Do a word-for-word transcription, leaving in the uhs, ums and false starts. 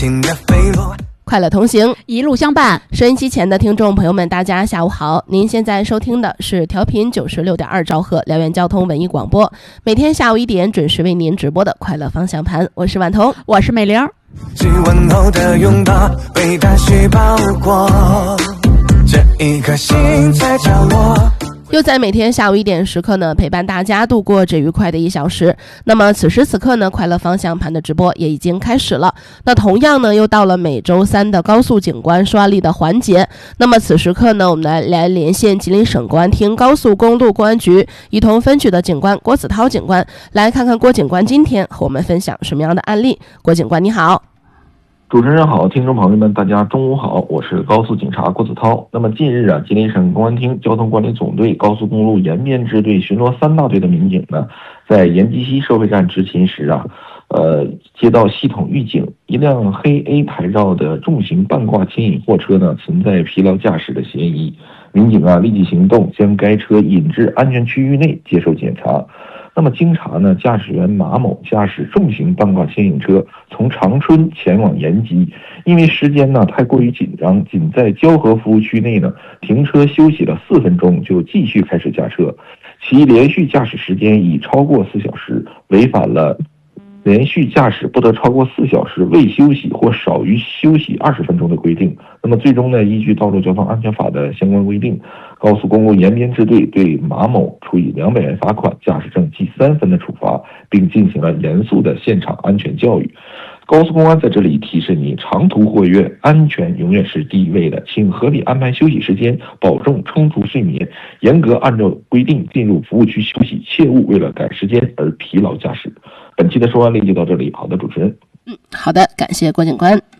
轻的飞落。 快乐同行， 一路相伴。 收音机前的听众朋友们，大家下午好！您现在收听的是调频九十六点二兆赫辽源交通文艺广播，每天下午一点准时为您直播的快乐方向盘。我是婉彤， 我是美玲。 只问候的拥抱被大雪包裹，这一颗心在角落。 又在每天下午一点时刻呢，陪伴大家度过这愉快的一小时。那么此时此刻呢，快乐方向盘的直播也已经开始了。那同样呢，又到了每周三的高速警官刷力的环节。那么此时刻呢，我们来来连线吉林省公安厅高速公路公安局仪同分局的警官郭子涛警官，来看看郭警官今天和我们分享什么样的案例。郭警官你好。 主持人好，听众朋友们，大家中午好，我是高速警察郭子涛。那么近日啊，吉林省公安厅交通管理总队高速公路延边支队巡逻三大队的民警呢，在延吉西收费站执勤时啊，呃，接到系统预警，一辆黑 A 牌照的重型半挂牵引货车呢，存在疲劳驾驶的嫌疑。民警啊，立即行动，将该车引至安全区域内接受检查。那么经查呢，驾驶员马某驾驶重型半挂牵引车从长春前往延吉，因为时间呢太过于紧张，仅在交河服务区内呢停车休息了四分钟就继续开始驾车，其连续驾驶时间已超过四小时，违反了连续驾驶不得超过四小时未休息或少于休息二十分钟的规定。那么最终呢，依据道路交通安全法的相关规定，高速公路延边支队对马某处以两百元罚款、驾驶证记三分的处罚，并进行了严肃的现场安全教育。高速公安在这里提示你，长途货运安全永远是第一位的，请合理安排休息时间，保证充足睡眠，严格按照规定进入服务区休息，切勿为了赶时间而疲劳驾驶。本期的说案例就到这里，好的，主持人。 嗯，好的，感谢郭警官。